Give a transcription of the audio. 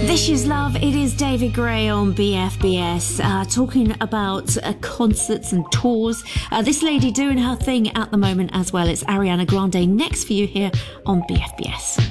This is Love. It is David Gray on BFBS, talking about concerts and tours. This lady doing her thing at the moment as well. It's Ariana Grande next for you here on BFBS.